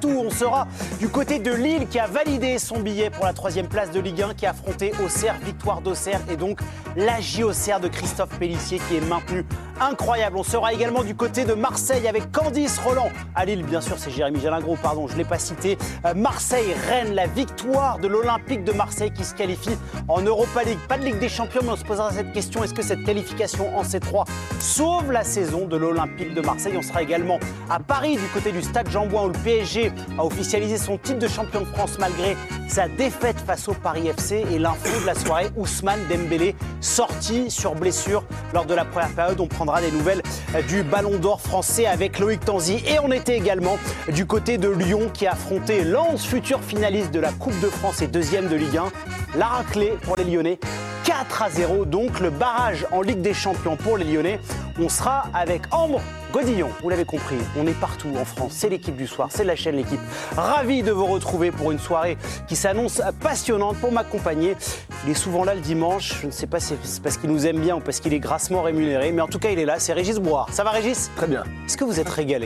partout. On sera du côté de Lille qui a validé son billet pour la 3e place de Ligue 1, qui a affronté Auxerre, victoire d'Auxerre et donc la Auxerre de Christophe Pélissier qui est maintenue. Incroyable. On sera également du côté de Marseille avec Candice Roland. À Lille, bien sûr, c'est Jérémy Jalingro, pardon, je ne l'ai pas cité. Marseille-Rennes, la victoire de l'Olympique de Marseille qui se qualifie en Europa League. Pas de Ligue des Champions, mais on se posera cette question. Est-ce que cette qualification en C3 sauve la saison de l'Olympique de Marseille? On sera également à Paris, du côté du Stade Jean-Bouin, où le PSG a officialisé son titre de champion de France malgré sa défaite face au Paris FC. Et l'info de la soirée, Ousmane Dembélé, sorti sur blessure lors de la première période. On prendra des nouvelles du Ballon d'Or français avec Loïc Tanzi. Et on était également du côté de Lyon qui a affronté Lens, futur finaliste de la Coupe de France et 2e de Ligue 1. La raclée pour les Lyonnais, 4-0, donc le barrage en Ligue des Champions pour les Lyonnais. On sera avec Ambre Godillon, vous l'avez compris, on est partout en France, c'est l'équipe du soir, c'est la chaîne L'équipe. Ravi de vous retrouver pour une soirée qui s'annonce passionnante. Pour m'accompagner, il est souvent là le dimanche, je ne sais pas si c'est parce qu'il nous aime bien ou parce qu'il est grassement rémunéré, mais en tout cas il est là, c'est Régis Brouard. Ça va Régis? Très bien. Est-ce que vous êtes régalé?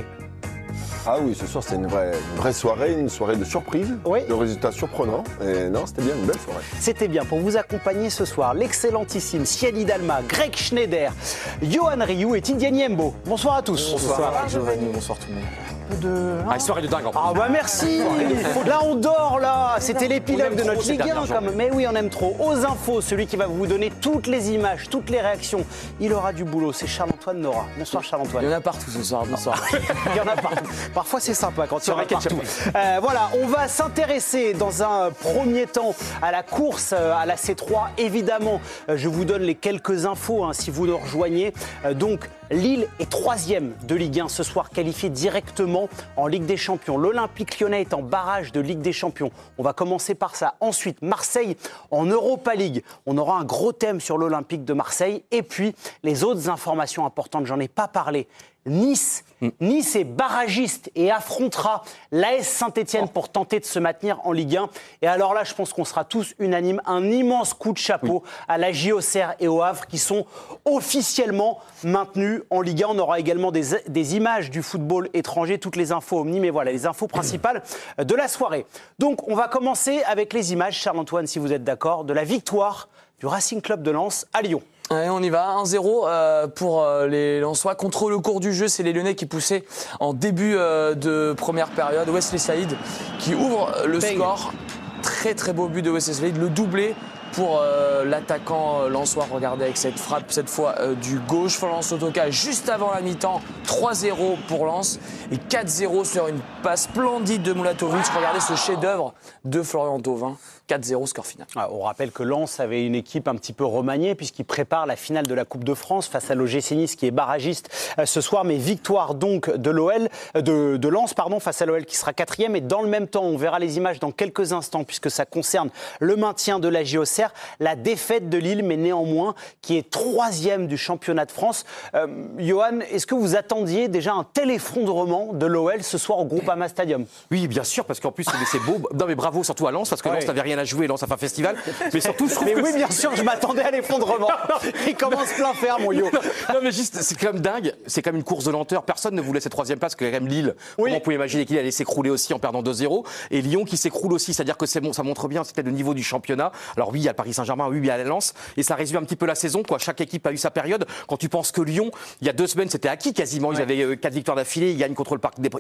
Ah oui, ce soir c'est une vraie soirée, une soirée de surprise, oui. De résultats surprenants. Et non, c'était bien, une belle soirée. C'était bien. Pour vous accompagner ce soir, l'excellentissime Siani Dalma, Greg Schneider, Johan Rioux et Tindiani Embo. Bonsoir à tous. Bonsoir Giovanni, bonsoir tout le monde. Une soirée de dingue. Ah bah merci. Là on dort là. C'était l'épilogue de notre Ligue 1 comme. Mais oui, on aime trop. Aux infos, celui qui va vous donner toutes les images, toutes les réactions. Il aura du boulot. C'est Charles-Antoine Nora. Bonsoir Charles-Antoine. Il y en a partout ce soir. Bonsoir. Il y en a partout. Parfois c'est sympa quand il y en a partout. Voilà, on va s'intéresser dans un premier temps à la course à la C3. Évidemment, je vous donne les quelques infos si vous nous rejoignez. Donc Lille est 3e de Ligue 1 ce soir, qualifié directement en Ligue des Champions. L'Olympique Lyonnais est en barrage de Ligue des Champions. On va commencer par ça. Ensuite, Marseille en Europa League. On aura un gros thème sur l'Olympique de Marseille. Et puis, les autres informations importantes, j'en ai pas parlé. Nice est barragiste et affrontera l'AS Saint-Etienne pour tenter de se maintenir en Ligue 1. Et alors là, je pense qu'on sera tous unanimes. Un immense coup de chapeau à la Auxerre et au Havre qui sont officiellement maintenus en Ligue 1. On aura également des images du football étranger, toutes les infos omni, mais voilà, les infos principales de la soirée. Donc, on va commencer avec les images, Charles-Antoine, si vous êtes d'accord, de la victoire du Racing Club de Lens à Lyon. Allez, on y va, 1-0 pour les Lensois. Contre le cours du jeu, c'est les Lyonnais qui poussaient en début de première période. Wesley Saïd qui ouvre le score. Très très beau but de Wesley Saïd, le doublé pour l'attaquant lensois. Regardez avec cette frappe, cette fois du gauche. Florence Otoka juste avant la mi-temps, 3-0 pour Lens et 4-0 sur une passe splendide de Mulatovic. Regardez ce chef-d'œuvre de Florian Thauvin. 4-0 score final. On rappelle que Lens avait une équipe un petit peu remaniée puisqu'il prépare la finale de la Coupe de France face à l'OGC Nice qui est barragiste ce soir. Mais victoire donc de l'OL, de Lens face à l'OL qui sera 4e. Et dans le même temps, on verra les images dans quelques instants puisque ça concerne le maintien de la Auxerre, la défaite de Lille, mais néanmoins qui est 3e du championnat de France. Johan, est-ce que vous attendiez déjà un tel effondrement de l'OL ce soir au Groupama Stadium? Oui, bien sûr, parce qu'en plus c'est beau. Non mais bravo surtout à Lens parce que Lens n'avait rien à jouer, Lens a fait un festival. Mais surtout, je trouve oui, bien sûr, je m'attendais à l'effondrement. Il commence plein fer, mon yo. Non, mais juste, c'est quand même dingue. C'est quand même une course de lenteur. Personne ne voulait cette 3e place, que quand même Lille. Oui. Comment on pouvait imaginer qu'il allait s'écrouler aussi en perdant 2-0. Et Lyon qui s'écroule aussi. C'est-à-dire que c'est bon, ça montre bien c'était le niveau du championnat. Alors oui, il y a le Paris Saint-Germain, oui, il y a la Lens. Et ça résume un petit peu la saison, quoi. Chaque équipe a eu sa période. Quand tu penses que Lyon, il y a 2 semaines, c'était acquis quasiment. Ils avaient 4 victoires d'affilée. Ils gagnent contre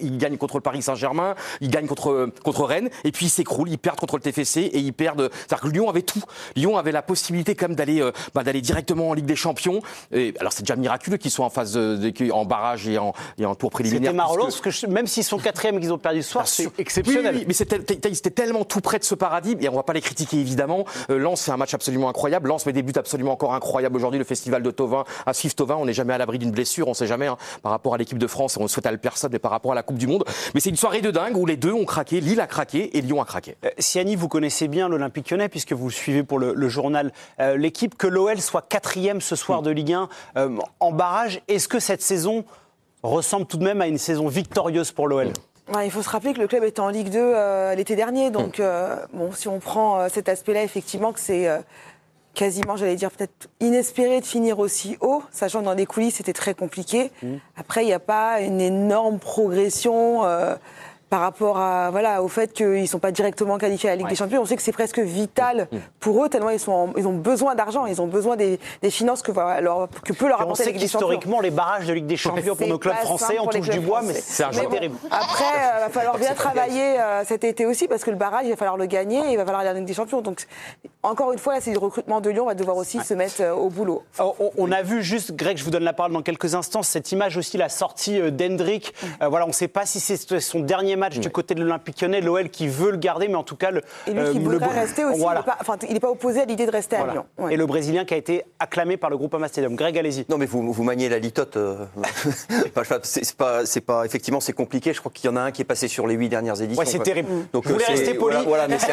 le Paris Saint-Germain. Ils gagnent contre Rennes. Et puis ils s'écroulent. Ils perdent contre le TFC et ils perdent. C'est-à-dire que Lyon avait tout. Lyon avait la possibilité quand même d'aller directement en Ligue des Champions. Et alors c'est déjà miraculeux qu'ils soient en phase en barrage et en tour préliminaire. C'était marrant parce que même s'ils sont 4e et qu'ils ont perdu ce soir, c'est exceptionnel. Oui, mais c'était tellement tout près de ce paradis et on va pas les critiquer évidemment. Lens fait un match absolument incroyable. Lens met des buts absolument encore incroyables aujourd'hui. Le festival de Thauvin, à suivre Thauvin, on n'est jamais à l'abri d'une blessure, on sait jamais par rapport à l'équipe de France. On souhaite à personne, mais par rapport à la Coupe du Monde. Mais c'est une soirée de dingue où les deux ont craqué. Lille a craqué et Lyon a craqué. Siani, vous connaissez bien l'Olympique Lyonnais puisque vous le suivez pour le journal L'équipe. Que l'OL soit 4e ce soir de Ligue 1 en barrage, est-ce que cette saison ressemble tout de même à une saison victorieuse pour l'OL? Il faut se rappeler que le club était en Ligue 2 l'été dernier, donc si on prend cet aspect-là, effectivement que c'est quasiment, j'allais dire peut-être inespéré de finir aussi haut, sachant que dans les coulisses c'était très compliqué. Après, il n'y a pas une énorme progression par rapport au fait qu'ils ne sont pas directement qualifiés à la Ligue des Champions. On sait que c'est presque vital pour eux, tellement ils ont besoin d'argent, ils ont besoin des finances que peut leur apporter la Ligue des Champions. Historiquement, les barrages de Ligue des Champions pour nos clubs français, on touche du bois, mais c'est terrible. Après, il va falloir bien travailler cet été aussi, parce que le barrage, il va falloir le gagner et il va falloir aller à la Ligue des Champions. Donc, encore une fois, c'est le recrutement de Lyon, on va devoir aussi se mettre au boulot. On a vu juste, Greg, je vous donne la parole dans quelques instants, cette image aussi, la sortie d'Hendrick. On ne sait pas si c'est son dernier match du côté de l'Olympique Lyonnais, l'OL qui veut le garder, mais en tout cas... Et lui qui voudrait rester aussi, il n'est pas opposé à l'idée de rester à Lyon. Et le Brésilien qui a été acclamé par le Groupama Stadium. Greg, allez-y. Non, mais vous maniez la litote. Effectivement, c'est compliqué. Je crois qu'il y en a un qui est passé sur les 8 dernières éditions. Ouais, c'est terrible. Donc, vous voulez rester poli. Voilà, mais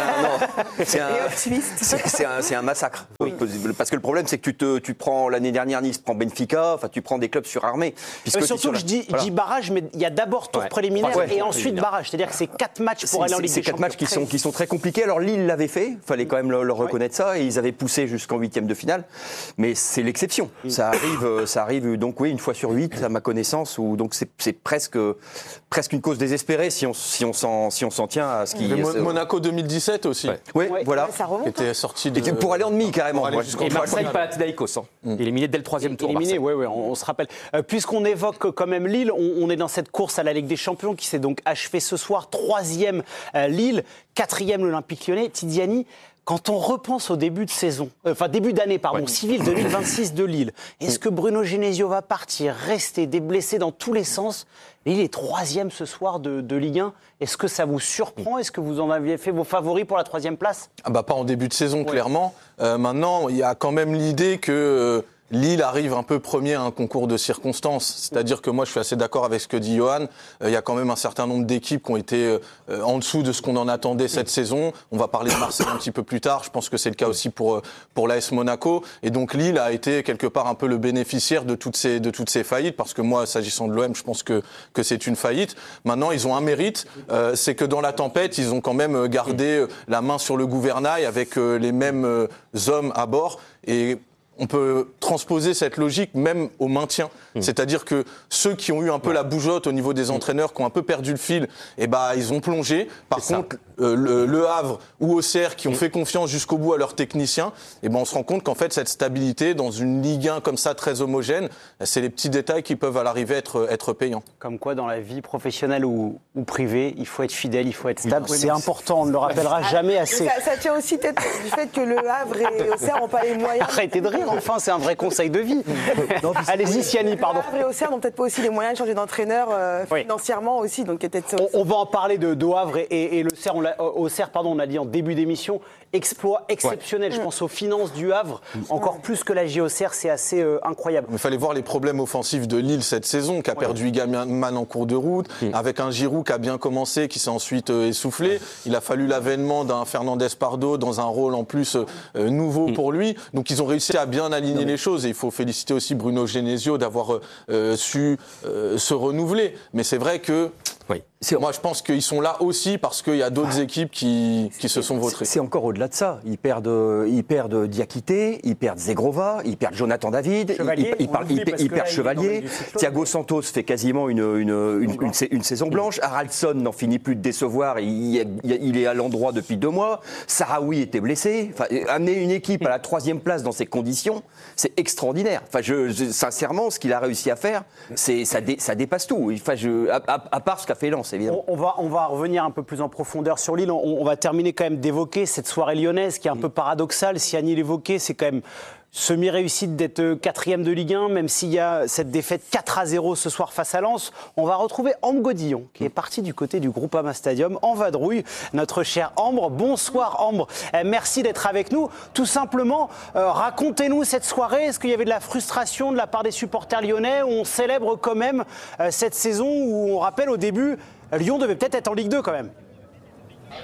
c'est un massacre. Oui. Parce que le problème, c'est que tu prends l'année dernière Nice, prend Benfica, enfin tu prends des clubs surarmés. Surtout que je dis barrage, mais il y a d'abord tour préliminaire et ensuite barrage. C'est-à-dire que c'est 4 matchs pour aller en Ligue des Champions. C'est 4 matchs qui sont très compliqués. Alors Lille l'avait fait, il fallait quand même leur reconnaître ça, et ils avaient poussé jusqu'en 8e de finale. Mais c'est l'exception. Ça arrive donc une fois sur 8 à ma connaissance, où donc c'est presque une cause désespérée si on s'en tient à ce qui. Monaco 2017 aussi. Oui, voilà. Ça remonte. Qui était sorti de... Pour aller en demi carrément. Et Marseille-Panathinaïkos, éliminé dès le 3e tour. Éliminé, oui, on se rappelle. Puisqu'on évoque quand même Lille, on est dans cette course à la Ligue des Champions qui s'est donc achevée ce soir. 3e Lille, 4e l'Olympique Lyonnais. Tidiani, quand on repense au début d'année, civile 2026 de Lille, est-ce que Bruno Genesio va partir, rester, des blessés dans tous les sens? Lille est 3e ce soir de Ligue 1. Est-ce que ça vous surprend? Est-ce que vous en aviez fait vos favoris pour la 3e place? Pas en début de saison, clairement. Maintenant, il y a quand même l'idée que... Lille arrive un peu premier à un concours de circonstances. C'est-à-dire que moi, je suis assez d'accord avec ce que dit Johan. Il y a quand même un certain nombre d'équipes qui ont été en dessous de ce qu'on en attendait cette saison. On va parler de Marseille un petit peu plus tard. Je pense que c'est le cas aussi pour l'AS Monaco. Et donc, Lille a été quelque part un peu le bénéficiaire de toutes ces faillites. Parce que moi, s'agissant de l'OM, je pense que c'est une faillite. Maintenant, ils ont un mérite. C'est que dans la tempête, ils ont quand même gardé la main sur le gouvernail avec les mêmes hommes à bord. Et on peut transposer cette logique même au maintien. C'est-à-dire que ceux qui ont eu un peu la bougeotte au niveau des entraîneurs, qui ont un peu perdu le fil, ils ont plongé. Par contre, le Havre ou Auxerre, qui ont fait confiance jusqu'au bout à leurs techniciens, on se rend compte qu'en fait, cette stabilité dans une Ligue 1 comme ça, très homogène, c'est les petits détails qui peuvent à l'arrivée être payants. Comme quoi, dans la vie professionnelle ou privée, il faut être fidèle, il faut être stable. C'est important, on ne le rappellera jamais assez. Ça tient aussi peut-être du fait que le Havre et Auxerre n'ont pas les moyens. Arrêtez de rire, enfin, c'est un vrai conseil de vie. Allez-y, Siani, pardon. Le Havre et Auxerre n'ont peut-être pas aussi les moyens de changer d'entraîneur financièrement aussi. Donc on va en parler de Havre et le Auxerre. Auxerre, on a dit en début d'émission, exploit exceptionnel. Je pense aux finances du Havre, encore plus que la JOCR, c'est assez incroyable. Il fallait voir les problèmes offensifs de Lille cette saison, qui a perdu Igaman en cours de route, avec un Giroud qui a bien commencé, qui s'est ensuite essoufflé. Il a fallu l'avènement d'un Fernandez Pardo dans un rôle en plus nouveau pour lui. Donc ils ont réussi à bien aligner les choses, et il faut féliciter aussi Bruno Genesio d'avoir su se renouveler. Mais c'est vrai que moi je pense qu'ils sont là aussi parce qu'il y a d'autres équipes qui se sont vautrées. C'est encore au-delà de ça. Ils perdent Diakité, ils perdent Zegrova, ils perdent Jonathan David, ils perdent Chevalier. Thiago Santos fait quasiment une saison blanche. Haraldsson n'en finit plus de décevoir. Il est à l'endroit depuis 2 mois. Sahraoui était blessé. Amener une équipe à la 3e place dans ces conditions, c'est extraordinaire. Sincèrement, ce qu'il a réussi à faire, ça dépasse tout. À part ce qu'a fait Lens, évidemment. On va revenir un peu plus en profondeur sur Lille. On va terminer quand même d'évoquer cette soirée lyonnaise qui est un peu paradoxale. Siani l'évoquait, c'est quand même semi-réussite d'être 4e de Ligue 1, même s'il y a cette défaite 4-0 ce soir face à Lens. On va retrouver Ambre Godillon, qui est parti du côté du Groupama Stadium, en vadrouille. Notre chère Ambre. Bonsoir Ambre, merci d'être avec nous. Tout simplement, racontez-nous cette soirée. Est-ce qu'il y avait de la frustration de la part des supporters lyonnais, où on célèbre quand même cette saison où on rappelle au début, Lyon devait peut-être être en Ligue 2 quand même?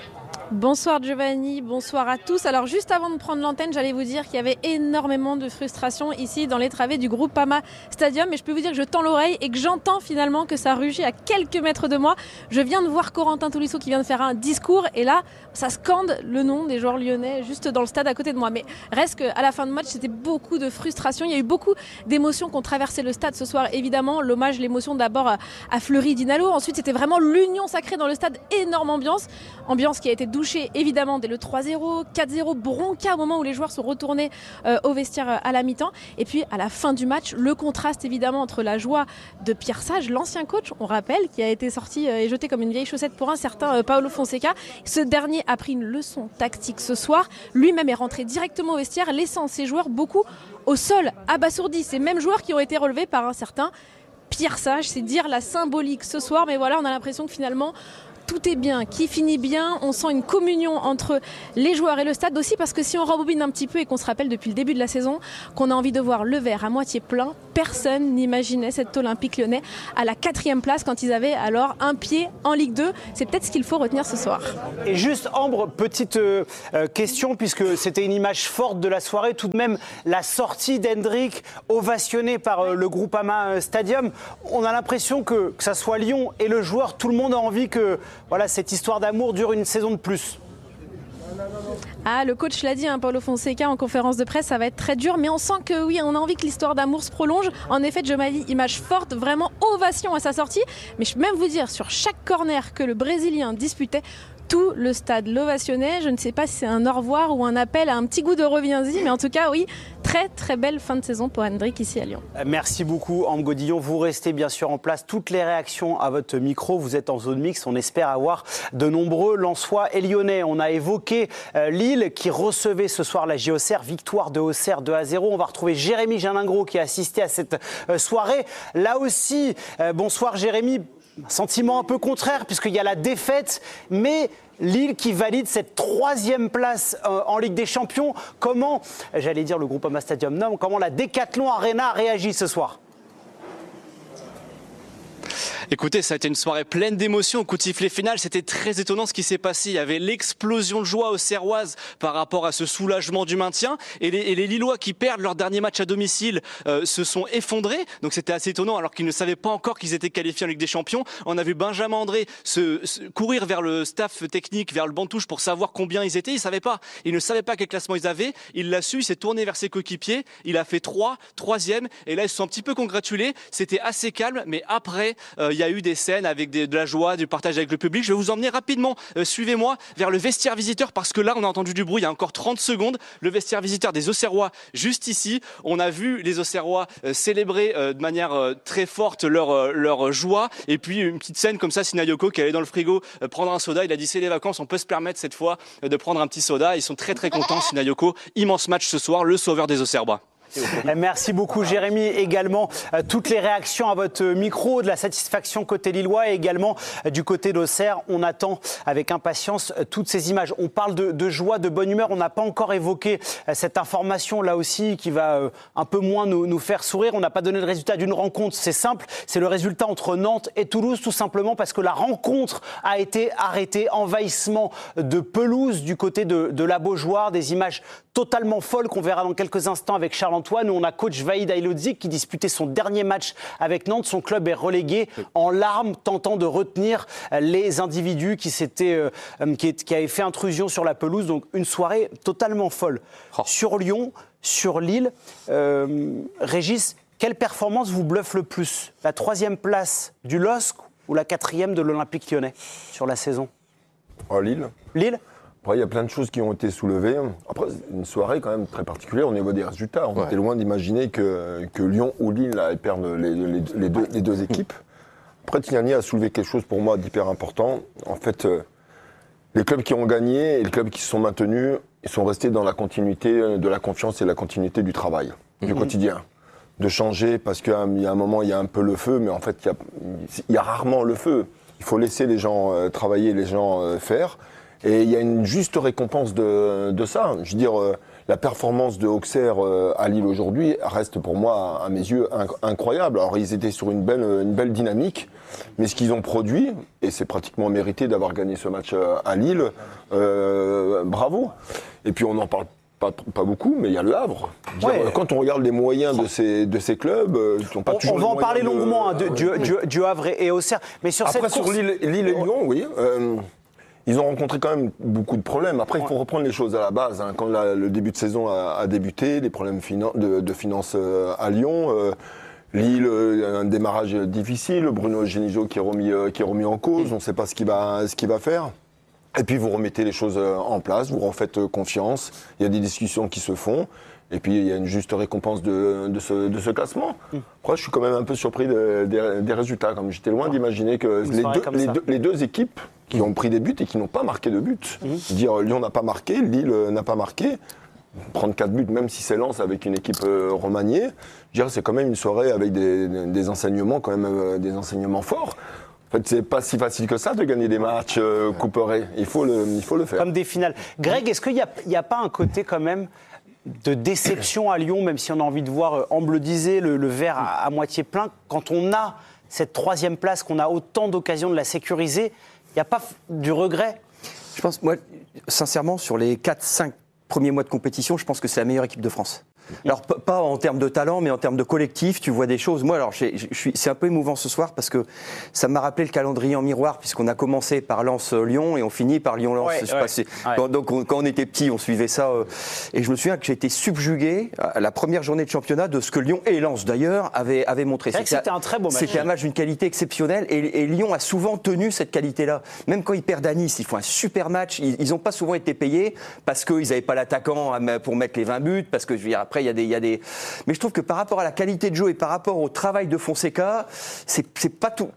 Bonsoir Giovanni, bonsoir à tous. Alors juste avant de prendre l'antenne, j'allais vous dire qu'il y avait énormément de frustration ici dans les travées du Groupama Stadium. Et je peux vous dire que je tends l'oreille et que j'entends finalement que ça rugit à quelques mètres de moi. Je viens de voir Corentin Tolisso qui vient de faire un discours et là, ça scande le nom des joueurs lyonnais juste dans le stade à côté de moi. Mais reste qu'à la fin de match, c'était beaucoup de frustration. Il y a eu beaucoup d'émotions qui ont traversé le stade ce soir. Évidemment, l'hommage, l'émotion d'abord à Fleury Dinalo. Ensuite, c'était vraiment l'union sacrée dans le stade. Énorme ambiance qui a été douché évidemment dès le 3-0, 4-0, bronca au moment où les joueurs sont retournés au vestiaire à la mi-temps. Et puis à la fin du match, le contraste évidemment entre la joie de Pierre Sage, l'ancien coach, on rappelle, qui a été sorti et jeté comme une vieille chaussette pour un certain Paulo Fonseca. Ce dernier a pris une leçon tactique ce soir. Lui-même est rentré directement au vestiaire, laissant ses joueurs beaucoup au sol, abasourdis. Ces mêmes joueurs qui ont été relevés par un certain Pierre Sage. C'est dire la symbolique ce soir, mais voilà, on a l'impression que finalement tout est bien, qui finit bien. On sent une communion entre les joueurs et le stade aussi, parce que si on rembobine un petit peu et qu'on se rappelle depuis le début de la saison qu'on a envie de voir le verre à moitié plein, personne n'imaginait cet Olympique Lyonnais à la 4e place quand ils avaient alors un pied en Ligue 2. C'est peut-être ce qu'il faut retenir ce soir. Et juste Ambre, petite question, puisque c'était une image forte de la soirée, tout de même la sortie d'Hendrick ovationné par le Groupama Stadium. On a l'impression que ça soit Lyon et le joueur, tout le monde a envie que voilà, cette histoire d'amour dure une saison de plus. Ah, le coach l'a dit, Paulo Fonseca en conférence de presse, ça va être très dur, mais on sent que oui, on a envie que l'histoire d'amour se prolonge. En effet, Giovanni, image forte, vraiment ovation à sa sortie. Mais je peux même vous dire, sur chaque corner que le Brésilien disputait, tout le stade l'ovationnait. Je ne sais pas si c'est un au revoir ou un appel à un petit goût de reviens-y, mais en tout cas, oui, très très belle fin de saison pour Hendrick ici à Lyon. Merci beaucoup, Ambre Godillon. Vous restez bien sûr en place. Toutes les réactions à votre micro, vous êtes en zone mixte. On espère avoir de nombreux Lensois et Lyonnais. On a évoqué Lille qui recevait ce soir la JOCR, victoire de Auxerre 2-0. On va retrouver Jérémy Jalingro qui a assisté à cette soirée. Là aussi, bonsoir Jérémy. Sentiment un peu contraire puisqu'il y a la défaite, mais Lille qui valide cette 3e place en Ligue des Champions. Comment, j'allais dire le Groupama Stadium, non, comment la Decathlon Arena a réagi ce soir ? Écoutez, ça a été une soirée pleine d'émotions. Au coup de sifflet final, c'était très étonnant ce qui s'est passé. Il y avait l'explosion de joie auxerroise par rapport à ce soulagement du maintien. Et les Lillois qui perdent leur dernier match à domicile se sont effondrés. Donc c'était assez étonnant alors qu'ils ne savaient pas encore qu'ils étaient qualifiés en Ligue des Champions. On a vu Benjamin André courir vers le staff technique, vers le banc de touche pour savoir combien ils étaient. Il savait pas. Il ne savait pas quel classement ils avaient. Il l'a su, il s'est tourné vers ses coéquipiers. Il a fait 3e. Et là, ils se sont un petit peu congratulés. C'était assez calme. Mais après, il y a eu des scènes avec de la joie, du partage avec le public. Je vais vous emmener rapidement, suivez-moi, vers le vestiaire visiteur parce que là, on a entendu du bruit il y a encore 30 secondes. Le vestiaire visiteur des Auxerrois, juste ici. On a vu les Auxerrois célébrer de manière très forte leur joie. Et puis, une petite scène comme ça, Sinayoko qui allait dans le frigo prendre un soda. Il a dit, c'est les vacances, on peut se permettre cette fois de prendre un petit soda. Ils sont très très contents, Sinayoko. Immense match ce soir, le sauveur des Auxerrois. Merci beaucoup Jérémy. Également toutes les réactions à votre micro, de la satisfaction côté lillois et également du côté d'Auxerre. On attend avec impatience toutes ces images. On parle de joie, de bonne humeur. On n'a pas encore évoqué cette information là aussi qui va un peu moins nous faire sourire. On n'a pas donné le résultat d'une rencontre. C'est simple, c'est le résultat entre Nantes et Toulouse tout simplement parce que la rencontre a été arrêtée. Envahissement de pelouse du côté de la Beaujoire. Des images totalement folles qu'on verra dans quelques instants avec Charles-Antoine, où on a coach Vahid Aïlodzik qui disputait son dernier match avec Nantes. Son club est relégué en larmes, tentant de retenir les individus qui avaient fait intrusion sur la pelouse. Donc une soirée totalement folle. Sur Lyon, sur Lille, Régis, quelle performance vous bluffe le plus ? La 3e place du LOSC ou la 4e de l'Olympique Lyonnais sur la saison ? Lille. Lille ? Après, il y a plein de choses qui ont été soulevées. Après, c'est une soirée quand même très particulière au niveau des résultats. On était loin d'imaginer que Lyon ou Lille allaient perdre les deux équipes. Après, Tignani a soulevé quelque chose pour moi d'hyper important. En fait, les clubs qui ont gagné et les clubs qui se sont maintenus, ils sont restés dans la continuité de la confiance et la continuité du travail, du quotidien. De changer parce qu'il y a un moment, il y a un peu le feu, mais en fait, il y a rarement le feu. Il faut laisser les gens travailler, les gens faire. Et il y a une juste récompense de ça. Je veux dire, la performance de Auxerre à Lille aujourd'hui reste pour moi, à mes yeux, incroyable. Alors ils étaient sur une belle dynamique, mais ce qu'ils ont produit, et c'est pratiquement mérité d'avoir gagné ce match à Lille, bravo. Et puis on n'en parle pas beaucoup, mais il y a le Havre. Quand on regarde les moyens de ces clubs, ils n'ont pas toujours. On va en parler longuement du Havre et Auxerre, mais sur après, cette course... sur Lille et Lyon, oui. Ils ont rencontré quand même beaucoup de problèmes. Après, il faut reprendre les choses à la base. Quand le début de saison a débuté, les problèmes de finances à Lyon, Lille, un démarrage difficile, Bruno Genesio qui est remis en cause, on ne sait pas ce qu'il va faire. Et puis vous remettez les choses en place, vous refaites confiance, il y a des discussions qui se font, et puis il y a une juste récompense de ce classement. Après, je suis quand même un peu surpris des résultats, comme j'étais loin d'imaginer que les deux équipes qui ont pris des buts et qui n'ont pas marqué de but, dire Lyon n'a pas marqué, Lille n'a pas marqué, prendre 4 buts, même si c'est Lens avec une équipe remaniée, je dirais c'est quand même une soirée avec des enseignements, quand même des enseignements forts. En fait, c'est pas si facile que ça de gagner des matchs couperés. Il faut le faire. Comme des finales. Greg, est-ce qu'il n'y a pas un côté quand même de déception à Lyon, même si on a envie de voir Amble disait le verre à moitié plein, quand on a cette 3e place, qu'on a autant d'occasions de la sécuriser, il n'y a pas du regret? Je pense, moi, sincèrement, sur les 4-5 premiers mois de compétition, je pense que c'est la meilleure équipe de France. Alors, pas en termes de talent, mais en termes de collectif, tu vois des choses. Moi, alors, c'est un peu émouvant ce soir parce que ça m'a rappelé le calendrier en miroir, puisqu'on a commencé par Lens-Lyon et on finit par Lyon-Lens. Donc, quand on était petit, on suivait ça. Et je me souviens que j'ai été subjugué à la première journée de championnat de ce que Lyon et Lens, d'ailleurs, avaient montré. C'était un très beau match. C'était un match d'une qualité exceptionnelle et Lyon a souvent tenu cette qualité-là. Même quand ils perdent à Nice, ils font un super match. Ils n'ont pas souvent été payés parce qu'ils n'avaient pas l'attaquant pour mettre les 20 buts, parce que je veux dire, après, il y a des... Mais je trouve que par rapport à la qualité de jeu et par rapport au travail de Fonseca, c'est pas tout...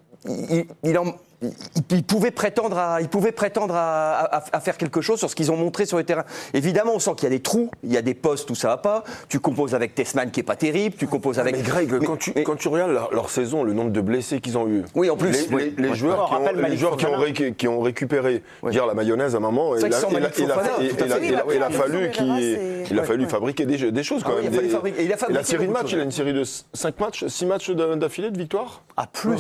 Il pouvait prétendre à faire quelque chose sur ce qu'ils ont montré sur le terrain. Évidemment, on sent qu'il y a des trous, il y a des postes où ça va pas. Tu composes avec Tessman qui est pas terrible, tu composes avec... Mais Greg, quand tu regardes leur saison, le nombre de blessés qu'ils ont eu, oui, en plus, les joueurs qui ont récupéré, dire la mayonnaise à un moment, il a fallu fabriquer des choses quand même. La série de matchs, il a une série de 6 matchs d'affilée de victoire. Ah, plus.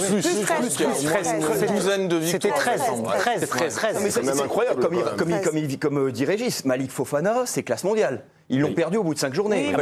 C'était 13. C'est même incroyable. Comme dit Régis, Malik Fofana, c'est classe mondiale. Ils l'ont perdu au bout de 5 journées.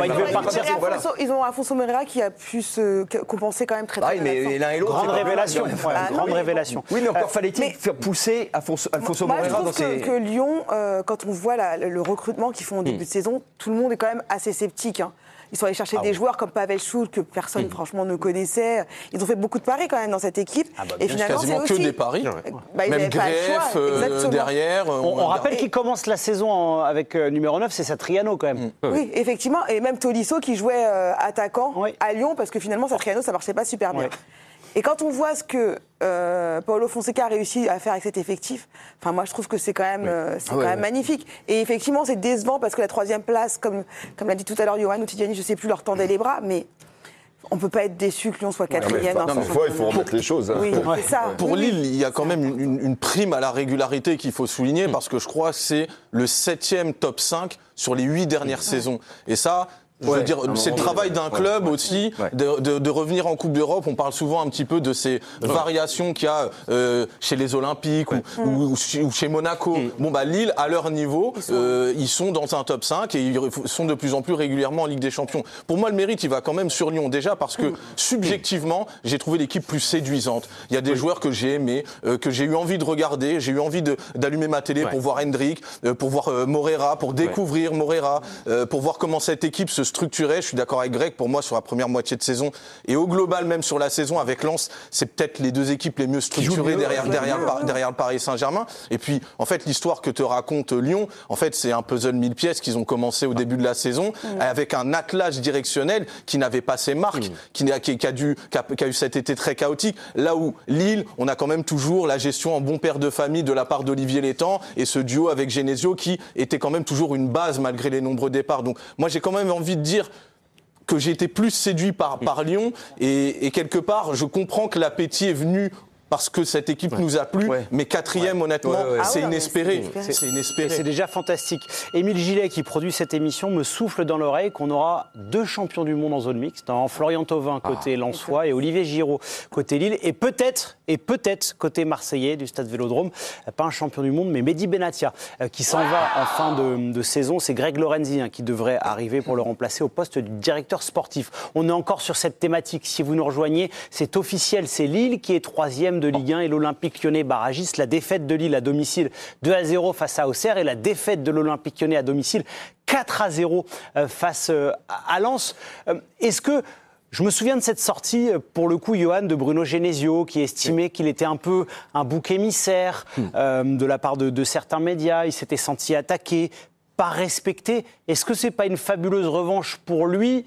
Ils ont Afonso Moreira qui a pu se compenser quand même très bien. Mais l'un et l'autre. Grande révélation. Grande révélation. Oui, mais encore fallait-il faire pousser Afonso Moreira dans ses... Je trouve que Lyon, quand on voit le recrutement qu'ils font au début de saison, tout le monde est quand même assez sceptique. Ils sont allés chercher des joueurs comme Pavel Choul que personne franchement ne connaissait. Ils ont fait beaucoup de paris quand même dans cette équipe. Et finalement, quasiment que des paris. Même Greff derrière. On rappelle qu'il commence la saison avec numéro 9, c'est Satriano quand même. Oui, effectivement. Et même Tolisso qui jouait attaquant à Lyon parce que finalement Satriano ça marchait pas super bien. Et quand on voit ce que Paulo Fonseca a réussi à faire avec cet effectif, enfin moi je trouve que c'est quand même, même magnifique. Et effectivement c'est décevant parce que la 3e place, comme l'a dit tout à l'heure Johan ou Tidiane, je sais plus, leur tendait les bras, mais on ne peut pas être déçu que Lyon soit 4e. Il faut remettre les choses. Oui, c'est ça. Pour Lille, il y a quand même une prime à la régularité qu'il faut souligner parce que je crois que c'est le 7e top 5 sur les 8 dernières saisons. Et ça... Je veux dire, c'est le travail d'un club aussi de revenir en Coupe d'Europe. On parle souvent un petit peu de ces variations qu'il y a chez les Olympiques ou chez Monaco. Bon, Lille, à leur niveau, ils sont dans un top 5 et ils sont de plus en plus régulièrement en Ligue des Champions. Pour moi, le mérite, il va quand même sur Lyon. Déjà parce que, subjectivement, j'ai trouvé l'équipe plus séduisante. Il y a des joueurs que j'ai aimés, que j'ai eu envie de regarder. J'ai eu envie d'allumer ma télé pour voir Hendrick, pour voir Moreira, pour découvrir Moreira, pour voir comment cette équipe se structuré. Je suis d'accord avec Greg, pour moi sur la première moitié de saison et au global même sur la saison avec Lens, c'est peut-être les deux équipes les mieux structurées derrière le Paris Saint-Germain. Et puis en fait l'histoire que te raconte Lyon, en fait c'est un puzzle 1000 pièces qu'ils ont commencé au début de la saison avec un attelage directionnel qui n'avait pas ses marques, qui a eu cet été très chaotique. Là où Lille, on a quand même toujours la gestion en bon père de famille de la part d'Olivier Létang et ce duo avec Genesio qui était quand même toujours une base malgré les nombreux départs. Donc moi j'ai quand même envie de dire que j'ai été plus séduit par Lyon et quelque part je comprends que l'appétit est venu parce que cette équipe nous a plu, mais 4e, honnêtement, c'est inespéré. C'est inespéré. C'est déjà fantastique. Émile Gillet, qui produit cette émission, me souffle dans l'oreille qu'on aura 2 champions du monde en zone mixte, Florian Thauvin côté Lensois et Olivier Giraud côté Lille, et peut-être côté marseillais du Stade Vélodrome, pas un champion du monde, mais Mehdi Benatia, qui s'en va en fin de saison. C'est Greg Lorenzi qui devrait arriver pour le remplacer au poste du directeur sportif. On est encore sur cette thématique. Si vous nous rejoignez, c'est officiel, c'est Lille qui est 3e de Ligue 1 et l'Olympique Lyonnais barragiste. La défaite de Lille à domicile 2-0 face à Auxerre et la défaite de l'Olympique Lyonnais à domicile 4-0 face à Lens. Est-ce que je me souviens de cette sortie, pour le coup, Johan, de Bruno Genesio, qui estimait qu'il était un peu un bouc émissaire de la part de certains médias. Il s'était senti attaqué, pas respecté. Est-ce que c'est pas une fabuleuse revanche pour lui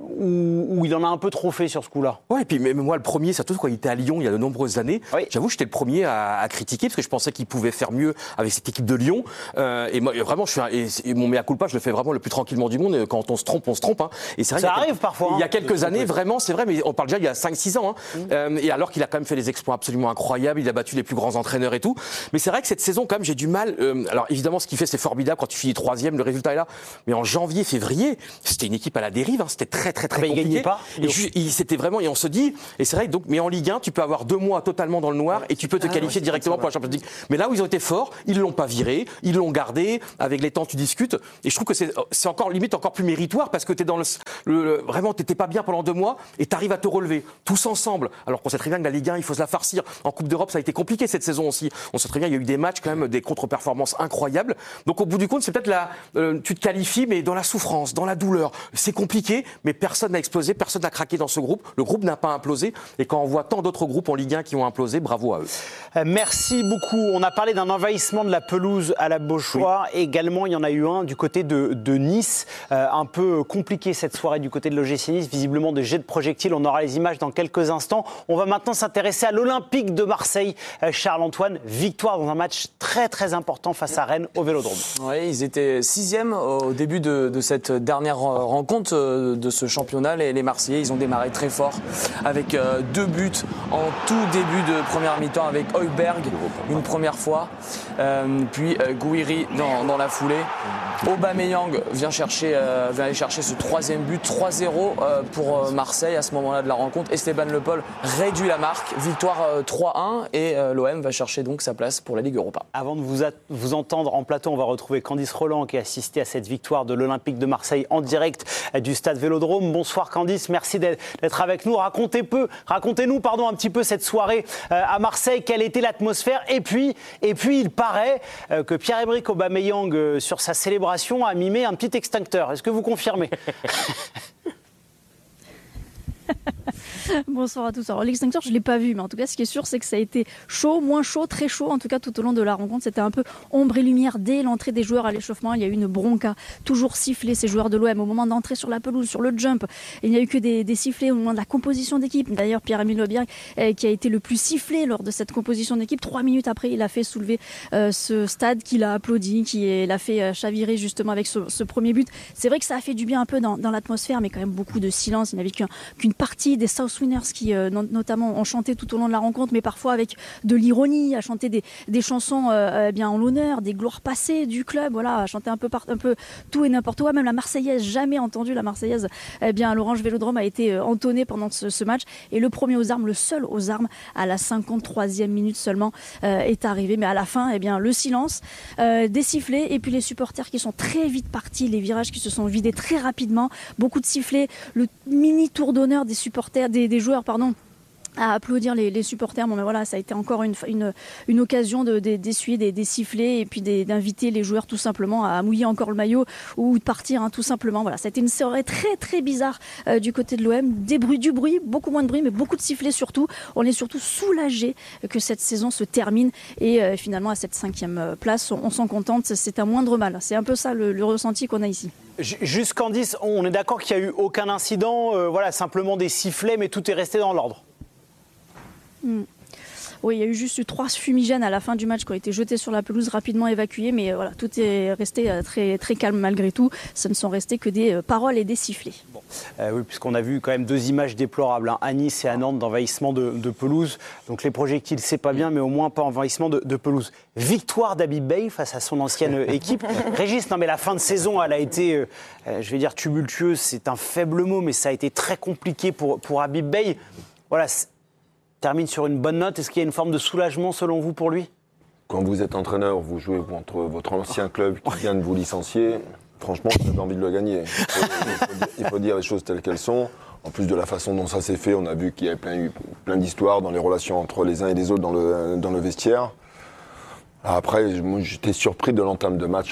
où il en a un peu trop fait sur ce coup-là? Ouais, et puis même moi, le premier, surtout quand il était à Lyon il y a de nombreuses années, j'avoue, j'étais le premier à critiquer parce que je pensais qu'il pouvait faire mieux avec cette équipe de Lyon. Et moi, vraiment, et mon mea culpa, je le fais vraiment le plus tranquillement du monde. Quand on se trompe, on se trompe. Et c'est vrai, ça arrive parfois. Il y a quelques années, vraiment, c'est vrai, mais on parle déjà il y a 5-6 ans. Et alors qu'il a quand même fait des exploits absolument incroyables, il a battu les plus grands entraîneurs et tout. Mais c'est vrai que cette saison, quand même, j'ai du mal. Alors évidemment, ce qu'il fait, c'est formidable quand tu finis 3e, le résultat est là. Mais en janvier, février, c'était une équipe à la dérive. C'était très compliqué. Il gagnait pas. Et c'était vraiment, et on se dit, et c'est vrai, donc, mais en Ligue 1, tu peux avoir 2 mois totalement dans le noir et tu peux te qualifier directement pour la Champions League. Mais là où ils ont été forts, ils l'ont pas viré, ils l'ont gardé. Avec les temps, tu discutes. Et je trouve que c'est encore limite encore plus méritoire parce que t'es dans vraiment, t'étais pas bien pendant 2 mois et t'arrives à te relever tous ensemble. Alors qu'on sait très bien que la Ligue 1, il faut se la farcir. En Coupe d'Europe, ça a été compliqué cette saison aussi. On sait très bien, il y a eu des matchs quand même, des contre-performances incroyables. Donc au bout du compte, c'est peut-être tu te qualifies, mais dans la souffrance, dans la douleur. C'est compliqué, mais personne n'a explosé, personne n'a craqué dans ce groupe. Le groupe n'a pas implosé. Et quand on voit tant d'autres groupes en Ligue 1 qui ont implosé, bravo à eux. Merci beaucoup. On a parlé d'un envahissement de la pelouse à la Beauchois. Oui. Également, il y en a eu un du côté de Nice. Un peu compliqué cette soirée du côté de l'OGC Nice. Visiblement, des jets de projectiles. On aura les images dans quelques instants. On va maintenant s'intéresser à l'Olympique de Marseille. Charles-Antoine, victoire dans un match très très important face à Rennes au Vélodrome. Oui, ils étaient 6e au début de cette dernière rencontre de ce championnat. Les Marseillais, ils ont démarré très fort avec 2 buts en tout début de première mi-temps avec Højbjerg une première fois, puis Gouiri dans la foulée. Aubameyang vient aller chercher ce 3e but, 3-0 pour Marseille à ce moment-là de la rencontre. Esteban Le Paul réduit la marque, victoire 3-1 et l'OM va chercher donc sa place pour la Ligue Europa. Avant de vous entendre en plateau, on va retrouver Candice Roland qui a assisté à cette victoire de l'Olympique de Marseille en direct du stade Vélodrome. Bonsoir Candice, merci d'être avec nous. Racontez-nous un petit peu cette soirée à Marseille, quelle était l'atmosphère et puis il paraît que Pierre-Emerick Aubameyang sur sa célébration a mimé un petit extincteur. Est-ce que vous confirmez ? Bonsoir à tous. Alors l'extincteur, je ne l'ai pas vu, mais en tout cas, ce qui est sûr, c'est que ça a été chaud, moins chaud, très chaud. En tout cas, tout au long de la rencontre, c'était un peu ombre et lumière dès l'entrée des joueurs à l'échauffement. Il y a eu une bronca, toujours sifflée, ces joueurs de l'OM, au moment d'entrer sur la pelouse, sur le jump. Il n'y a eu que des sifflets au moment de la composition d'équipe. D'ailleurs, Pierre-Emile Højbjerg, qui a été le plus sifflé lors de cette composition d'équipe. 3 minutes après, il a fait soulever ce stade, qu'il a applaudi, qui l'a fait chavirer justement avec ce premier but. C'est vrai que ça a fait du bien un peu dans l'atmosphère, mais quand même beaucoup de silence. Il n'y avait qu'une partie des South Winners qui notamment ont chanté tout au long de la rencontre, mais parfois avec de l'ironie, à chanter des chansons en l'honneur, des gloires passées du club, voilà, à chanter un peu tout et n'importe quoi. Même la Marseillaise, jamais entendu la Marseillaise, à l'Orange Vélodrome a été entonnée pendant ce match. Et le premier aux armes, le seul aux armes, à la 53e minute seulement, est arrivé. Mais à la fin, le silence, des sifflets et puis les supporters qui sont très vite partis, les virages qui se sont vidés très rapidement, beaucoup de sifflets, le mini tour d'honneur des supporters, des joueurs, à applaudir les supporters. Bon, mais voilà, ça a été encore une occasion d'essuyer des sifflets et puis d'inviter les joueurs tout simplement à mouiller encore le maillot ou de partir tout simplement. Voilà, ça a été une soirée très très bizarre du côté de l'OM. Du bruit, beaucoup moins de bruit, mais beaucoup de sifflets surtout. On est surtout soulagés que cette saison se termine et finalement à cette 5e place, on s'en contente. C'est un moindre mal. C'est un peu ça le ressenti qu'on a ici. Juste Candice, on est d'accord qu'il n'y a eu aucun incident, simplement des sifflets, mais tout est resté dans l'ordre. Oui, il y a eu juste 3 fumigènes à la fin du match qui ont été jetés sur la pelouse, rapidement évacués, mais voilà, tout est resté très, très calme malgré tout. Ce ne sont restés que des paroles et des sifflets. Bon. Oui, puisqu'on a vu quand même 2 images déplorables, à Nice et à Nantes, d'envahissement de pelouse. Donc les projectiles, c'est pas bien, mais au moins pas envahissement de pelouse. Victoire d'Habib Beye face à son ancienne équipe. Régis, non mais la fin de saison, elle a été, je vais dire tumultueuse, c'est un faible mot, mais ça a été très compliqué pour Habib Beye. Voilà, termine sur une bonne note. Est-ce qu'il y a une forme de soulagement selon vous pour lui ? Quand vous êtes entraîneur, vous jouez contre votre ancien club qui vient de vous licencier, franchement, vous avez envie de le gagner. Il faut dire les choses telles qu'elles sont. En plus de la façon dont ça s'est fait, on a vu qu'il y avait eu plein d'histoires dans les relations entre les uns et les autres dans le vestiaire. Après, moi, j'étais surpris de l'entame de match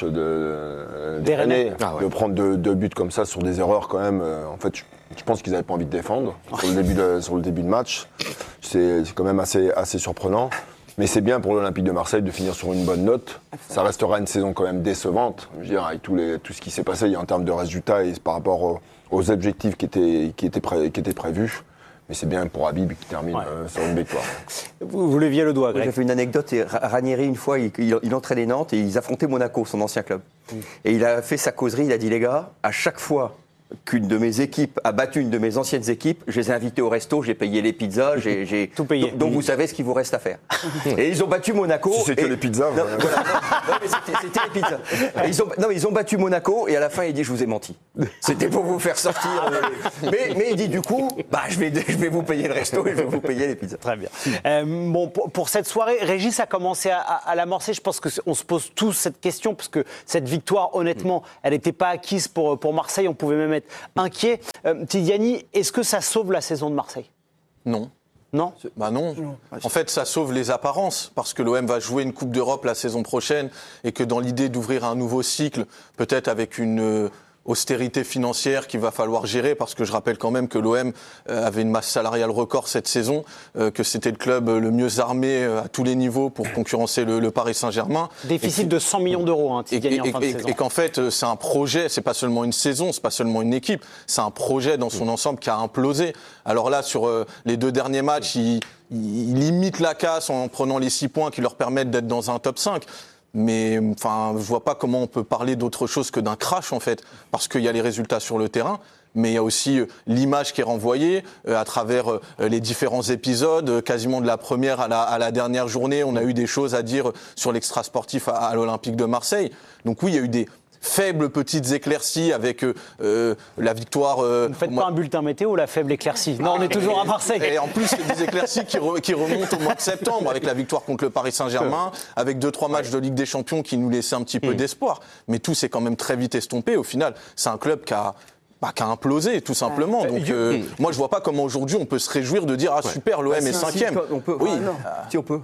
des Rennais, de prendre 2 buts comme ça sur des erreurs quand même. En fait, je pense qu'ils n'avaient pas envie de défendre sur le début de match. C'est quand même assez surprenant. Mais c'est bien pour l'Olympique de Marseille de finir sur une bonne note. Ça restera une saison quand même décevante. Je veux dire, avec tout ce qui s'est passé en termes de résultats et par rapport aux objectifs qui étaient prévus. Mais c'est bien pour Habib qui termine sur une victoire. Vous leviez le doigt, Greg. J'ai fait une anecdote. Ranieri, une fois, il entraînait Nantes et ils affrontaient Monaco, son ancien club. Et il a fait sa causerie, il a dit, les gars, à chaque fois qu'une de mes équipes a battu une de mes anciennes équipes, je les ai invités au resto, j'ai payé les pizzas, j'ai tout payé. Donc vous savez ce qu'il vous reste à faire. Et ils ont battu Monaco. Si c'est que les pizzas. Non, mais c'était les pizzas. Ils ont battu Monaco et à la fin il dit je vous ai menti. C'était pour vous faire sortir. Mais il dit du coup, je vais vous payer le resto et je vais vous payer les pizzas. Très bien. Bon, pour cette soirée, Régis a commencé à l'amorcer. Je pense qu'on se pose tous cette question parce que cette victoire, honnêtement, elle n'était pas acquise pour Marseille. On pouvait même être inquiet. Tidiane, est-ce que ça sauve la saison de Marseille ? Non. Non ? Non. En fait, ça sauve les apparences, parce que l'OM va jouer une Coupe d'Europe la saison prochaine, et que dans l'idée d'ouvrir un nouveau cycle, peut-être avec une austérité financière qu'il va falloir gérer, parce que je rappelle quand même que l'OM avait une masse salariale record cette saison, que c'était le club le mieux armé à tous les niveaux pour concurrencer le Paris Saint-Germain. Déficit de 100 millions d'euros, Tidiane, en fin de saison. Et qu'en fait, c'est un projet, c'est pas seulement une saison, c'est pas seulement une équipe, c'est un projet dans son ensemble qui a implosé. Alors là, sur les 2 derniers matchs, ils limitent la casse en prenant les 6 points qui leur permettent d'être dans un top 5. Mais enfin, je vois pas comment on peut parler d'autre chose que d'un crash, en fait, parce qu'il y a les résultats sur le terrain, mais il y a aussi l'image qui est renvoyée à travers les différents épisodes, quasiment de la première à la dernière journée. On a eu des choses à dire sur l'extra-sportif à l'Olympique de Marseille. Donc oui, il y a eu des faibles petites éclaircies avec la victoire. Vous ne faites pas un bulletin météo, la faible éclaircie. Non, on est toujours à Marseille. Et en plus, il y a des éclaircies qui remontent au mois de septembre, avec la victoire contre le Paris Saint-Germain, avec 2-3 matchs de Ligue des Champions qui nous laissaient un petit peu d'espoir. Mais tout s'est quand même très vite estompé. Au final, c'est un club qui a implosé, tout simplement. Donc, moi, je vois pas comment aujourd'hui on peut se réjouir de dire super, l'OM est 5e. On peut. Oui, si on peut.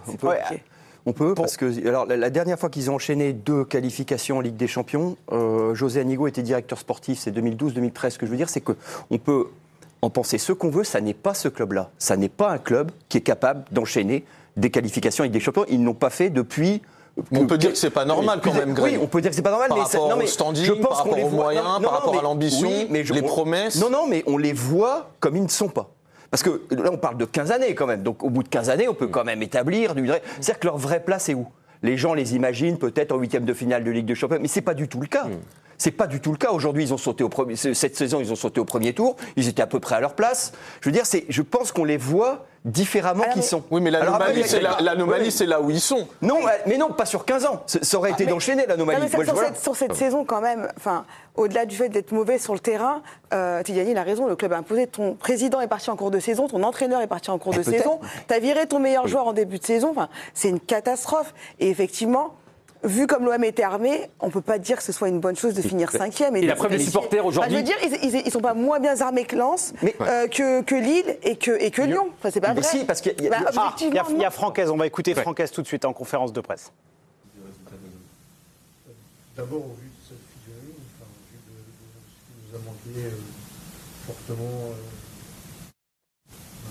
On peut, parce que alors, la dernière fois qu'ils ont enchaîné 2 qualifications en Ligue des Champions, José Anigo était directeur sportif, c'est 2012-2013. Ce que je veux dire, c'est qu'on peut en penser ce qu'on veut, ça n'est pas ce club-là. Ça n'est pas un club qui est capable d'enchaîner des qualifications en Ligue des Champions. Ils n'ont pas fait depuis... On peut dire que c'est pas normal quand même, Greg. Oui, on peut dire que c'est pas normal. Par rapport au standing, par rapport aux moyens, par rapport à l'ambition, les promesses. Non, mais on les voit comme ils ne sont pas. Parce que là, on parle de 15 années quand même. Donc, au bout de 15 années, on peut quand même établir du vrai. C'est-à-dire que leur vraie place est où ? Les gens les imaginent peut-être en 8e de finale de Ligue des Champions, mais c'est pas du tout le cas. C'est pas du tout le cas. Aujourd'hui, ils ont sauté cette saison, ils ont sauté au premier tour. Ils étaient à peu près à leur place. Je veux dire, je pense qu'on les voit différemment qu'ils sont. Oui, mais l'anomalie, c'est là où ils sont. Non, mais non, pas sur 15 ans. Ça aurait été d'enchaîner l'anomalie. Sur cette saison, quand même, au-delà du fait d'être mauvais sur le terrain, Tidiane, il a raison, le club a imposé. Ton président est parti en cours de saison, ton entraîneur est parti en cours de saison. Tu as viré ton meilleur joueur en début de saison. C'est une catastrophe. Et effectivement, vu comme l'OM était armé, on ne peut pas dire que ce soit une bonne chose de finir 5e. Et la preuve des supporters aujourd'hui. Je veux dire, ils ne sont pas moins bien armés que Lens, que Lille et que Lyon. C'est pas vrai. Si, parce qu'il y a Francaise. On va écouter Francaise tout de suite en conférence de presse. D'abord, au vu de cette physionomie, au vu de ce qui nous a manqué fortement,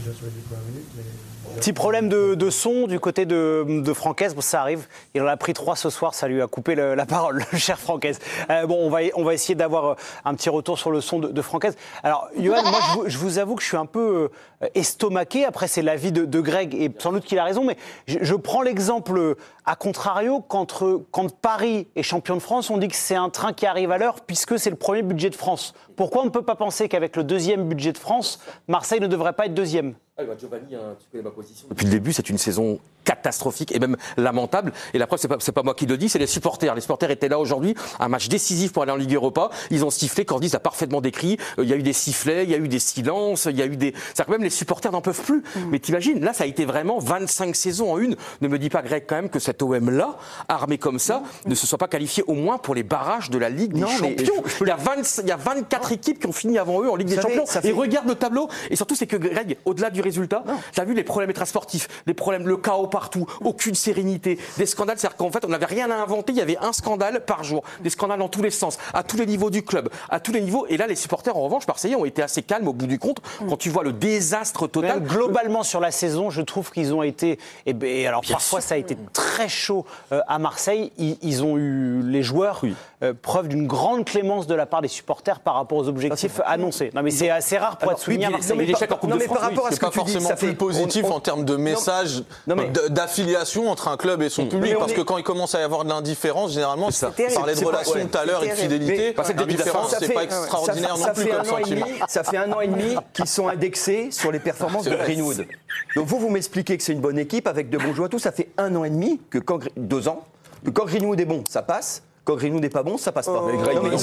déjà sur les 10 premières minutes. Mais... Petit problème de son du côté de Francaise, bon, ça arrive. Il en a pris 3 ce soir, ça lui a coupé la parole, le cher Francaise. Bon, on va essayer d'avoir un petit retour sur le son de Francaise. Alors, Johan, moi, je vous avoue que je suis un peu estomaqué. Après, c'est l'avis de Greg, et sans doute qu'il a raison, mais je prends l'exemple à contrario, quand Paris est champion de France, on dit que c'est un train qui arrive à l'heure, puisque c'est le premier budget de France. Pourquoi on ne peut pas penser qu'avec le deuxième budget de France, Marseille ne devrait pas être deuxième ? Giovanni, tu connais ma position. Depuis le début, c'est une saison catastrophique et même lamentable. Et la preuve, c'est pas moi qui le dis, c'est les supporters. Les supporters étaient là aujourd'hui, un match décisif pour aller en Ligue Europa. Ils ont sifflé, Cordis a parfaitement décrit. Il y a eu des sifflets, il y a eu des silences, il y a eu des. C'est-à-dire que même les supporters n'en peuvent plus. Mais t'imagines, là, ça a été vraiment 25 saisons en une. Ne me dis pas, Greg, quand même, que cet OM-là, armé comme ça, ne se soit pas qualifié au moins pour les barrages de la Ligue des Champions. Il y a 24 équipes qui ont fini avant eux en Ligue des Champions. Et regarde le tableau. Et surtout, c'est que Greg, au-delà du résultat, t'as vu les problèmes extrasportifs, les problèmes, le chaos partout, aucune sérénité, des scandales. C'est-à-dire qu'en fait, on n'avait rien à inventer. Il y avait un scandale par jour, des scandales dans tous les sens, à tous les niveaux du club, à tous les niveaux. Et là, les supporters, en revanche, marseillais, ont été assez calmes au bout du compte. Quand tu vois le désastre total. Mais globalement, sur la saison, je trouve qu'ils ont été. Et alors, parfois, ça a été très chaud à Marseille. Ils ont eu, les joueurs, preuve d'une grande clémence de la part des supporters par rapport aux objectifs annoncés. Non, mais c'est assez rare pour être souligné à Marseille. Mais l'échec en Coupe de France, c'est pas forcément plus positif en termes de message d'affiliation entre un club et son public, parce que quand il commence à y avoir de l'indifférence, généralement, on parlait de relations tout à l'heure et de fidélité. L'indifférence, c'est pas extraordinaire non plus comme sentiment. Ça fait 1 an et demi qu'ils sont indexés sur les performances de Greenwood. Donc vous m'expliquez que c'est une bonne équipe avec de bons joueurs, tout. Ça fait 1 an et demi que 2 ans que quand Greenwood est bon, ça passe. Quand Greenwood n'est pas bon, ça passe pas.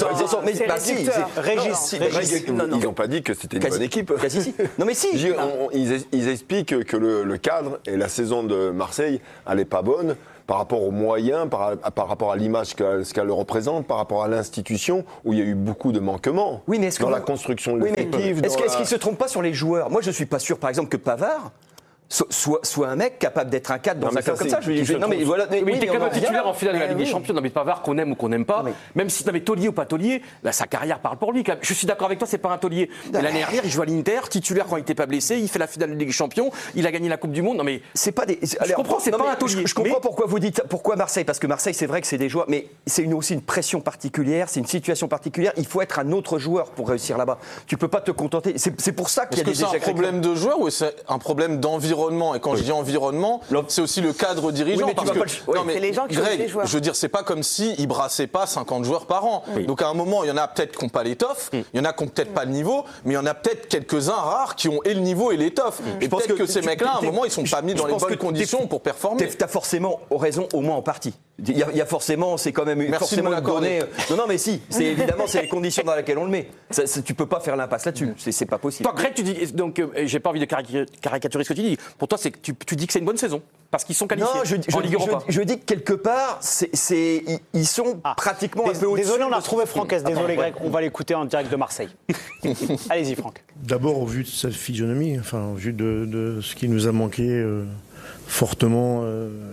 Ils n'ont pas dit que c'était une bonne équipe. Non mais si. Ils expliquent que le cadre et la saison de Marseille n'allaient pas bonne par rapport aux moyens, par rapport à l'image qu'elle représente, par rapport à l'institution, où il y a eu beaucoup de manquements dans la construction de l'effectif. Est-ce qu'ils ne se trompent pas sur les joueurs ? Moi, je ne suis pas sûr, par exemple, que Pavard soit un mec capable d'être un cadre dans un club comme ça. Il était quand même titulaire en finale de la Ligue des Champions. Non mais Pavard, qu'on aime ou qu'on n'aime pas, même si Taulier ou pas Taulier, sa carrière parle pour lui. Je suis d'accord avec toi, c'est pas un Taulier. Mais l'année dernière, il joue à l'Inter, titulaire quand il n'était pas blessé, il fait la finale de la Ligue des Champions, il a gagné la Coupe du Monde. Non mais c'est pas des. Je comprends, c'est pas un Taulier. Je comprends pourquoi vous dites pourquoi Marseille, parce que Marseille, c'est vrai que c'est des joueurs, mais c'est aussi une pression particulière, c'est une situation particulière. Il faut être un autre joueur pour réussir là-bas. Tu peux pas te contenter. C'est pour ça qu'il y a des échecs. C'est un problème de joueur ou c'est un problème d'environnement ? Et quand je dis environnement, c'est aussi le cadre dirigeant. C'est les gens qui Greg, les joueurs. je veux dire, c'est pas comme s'ils brassaient pas 50 joueurs par an. Donc à un moment, il y en a peut-être qui n'ont pas l'étoffe, il y en a qui n'ont peut-être pas le niveau, mais il y en a peut-être quelques-uns rares qui ont et le niveau et l'étoffe. Et peut-être que ces mecs-là, à un moment, ils sont pas mis dans les bonnes conditions pour performer. Tu as forcément raison, au moins en partie. Il y a forcément, c'est quand même forcément une donnée. Non, mais si, c'est évidemment, c'est les conditions dans lesquelles on le met. Tu peux pas faire l'impasse là-dessus, c'est pas possible. Toi, Greg, tu dis, donc, j'ai pas envie de caricaturer ce que tu dis. Pour toi, c'est que tu dis que c'est une bonne saison parce qu'ils sont qualifiés en Ligue Europa. Je dis que quelque part, ils sont pratiquement un peu au-dessus. Désolé, on a retrouvé Francaise. Désolé, Greg, on va l'écouter en direct de Marseille. Allez-y, Franck. D'abord, au vu de sa physionomie, au vu de ce qui nous a manqué fortement,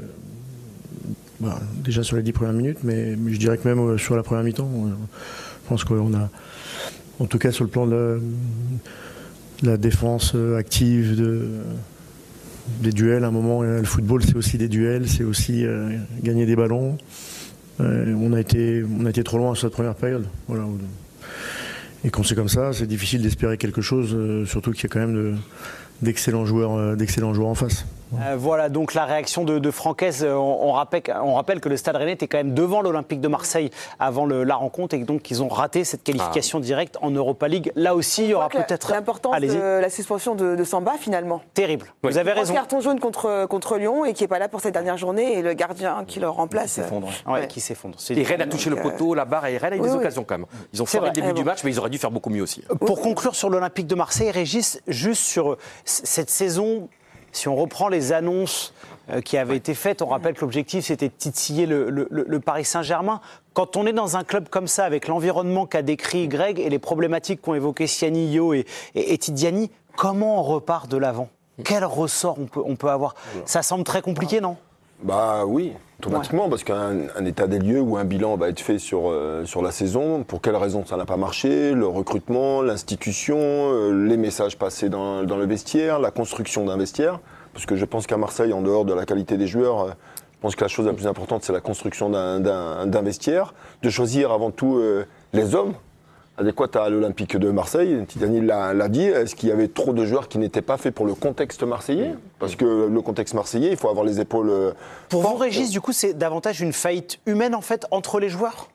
déjà sur les 10 premières minutes, mais je dirais que même sur la première mi-temps, je pense qu'on a, en tout cas sur le plan de la défense active, des duels, à un moment, le football c'est aussi des duels, c'est aussi gagner des ballons. On a été trop loin sur cette première période. Voilà. Et quand c'est comme ça, c'est difficile d'espérer quelque chose, surtout qu'il y a quand même d'excellents joueurs en face. Voilà donc la réaction de Francaise. On rappelle que le Stade Rennais était quand même devant l'Olympique de Marseille avant la rencontre et donc ils ont raté cette qualification directe en Europa League. Là aussi, il y aura peut-être l'importance de la suspension de Samba finalement. Terrible. Vous avez raison. Carton jaune contre Lyon et qui n'est pas là pour cette dernière journée et le gardien qui le remplace. Qui s'effondre. Et Rennes a touché le poteau, la barre et Rennes a eu des occasions quand même. Ils ont fait le début du match, mais ils auraient dû faire beaucoup mieux aussi. Pour conclure sur l'Olympique de Marseille, Régis, juste sur cette saison. Si on reprend les annonces qui avaient été faites, on rappelle que l'objectif c'était de titiller le Paris Saint-Germain. Quand on est dans un club comme ça, avec l'environnement qu'a décrit Greg et les problématiques qu'ont évoquées Siani, Yo et Tidiane, comment on repart de l'avant ? Quel ressort on peut avoir ? Ça semble très compliqué, non ? Bah oui, automatiquement, parce qu'un état des lieux ou un bilan va être fait sur la saison. Pour quelles raisons ça n'a pas marché? Le recrutement, l'institution, les messages passés dans le vestiaire, la construction d'un vestiaire. Parce que je pense qu'à Marseille, en dehors de la qualité des joueurs, je pense que la chose la plus importante, c'est la construction d'un vestiaire. De choisir avant tout les hommes adéquats à l'Olympique de Marseille. Tidjani l'a dit, est-ce qu'il y avait trop de joueurs qui n'étaient pas faits pour le contexte marseillais? Parce que le contexte marseillais, il faut avoir les épaules... Pour vous, Régis, du coup, c'est davantage une faillite humaine, en fait, entre les joueurs?